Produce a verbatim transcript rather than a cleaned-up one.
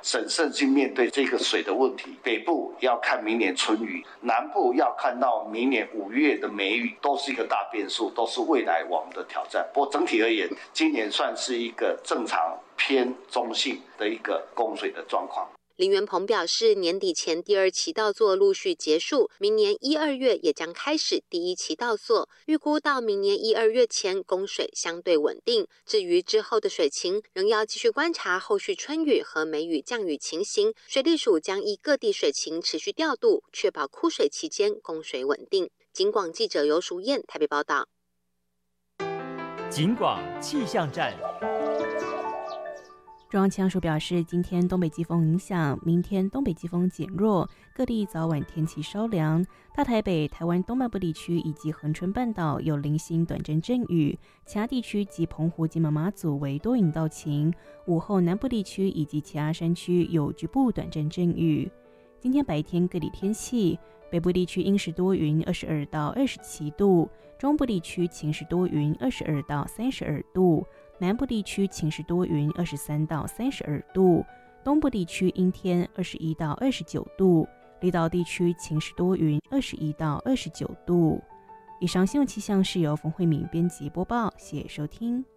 审慎去面对这个水的问题。北部要看明年春雨，南部要看到明年五月的梅雨，都是一个大变数，都是未来我们的挑战。不过整体而言，今年算是一个正常偏中性的一个供水的状况。 林元鹏表示，年底前第二期稻作陆续结束，明年一二月也将开始第一期稻作，预估到明年一二月前供水相对稳定。至于之后的水情，仍要继续观察后续春雨和梅雨降雨情形。水利署将依各地水情持续调度，确保枯水期间供水稳定。警广记者游淑燕台北报道。 警广气象站。 中央气象署表示，今天东北季风影响，明天东北季风减弱，各地早晚天气稍凉。大台北、台湾东半部地区以及恒春半岛有零星短暂阵雨，其他地区及澎湖、金门、马祖为多云到晴。午后南部地区以及其他山区有局部短暂阵雨。今天白天各地天气，北部地区阴时多云，二十二到二十七度；中部地区晴时多云，二十二到三十二度。南部地区晴时多云，二十三到三十二度；东部地区阴天，二十一到二十九度；离岛地区晴时多云，二十一到二十九度。以上新闻气象是由冯慧敏编辑播报，谢谢收听。